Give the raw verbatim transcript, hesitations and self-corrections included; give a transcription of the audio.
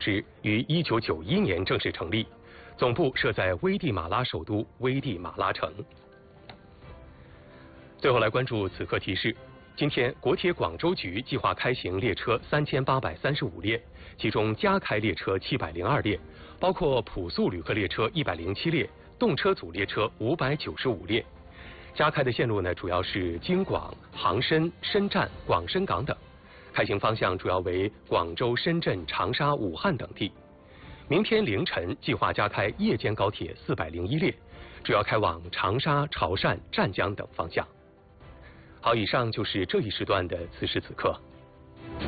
织于一九九一年正式成立，总部设在危地马拉首都危地马拉城。最后来关注此刻提示。今天，国铁广州局计划开行列车三千八百三十五列，其中加开列车七百零二列，包括普速旅客列车一百零七列，动车组列车五百九十五列。加开的线路呢，主要是京广、杭深、深站、广深港等，开行方向主要为广州、深圳、长沙、武汉等地。明天凌晨计划加开夜间高铁四百零一列，主要开往长沙、潮汕、湛江等方向。好，以上就是这一时段的此时此刻。